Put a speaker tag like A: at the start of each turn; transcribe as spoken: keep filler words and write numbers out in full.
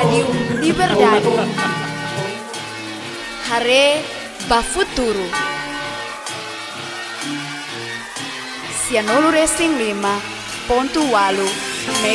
A: Rádio Liberdade. Hare Bafuturo. Cianolo Racing lima ponto walu